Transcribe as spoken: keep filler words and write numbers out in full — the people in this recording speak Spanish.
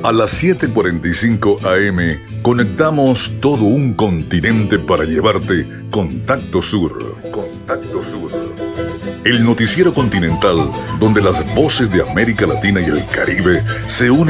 A las siete cuarenta y cinco A M conectamos todo un continente para llevarte Contacto Sur. Contacto Sur. El noticiero continental donde las voces de América Latina y el Caribe se unen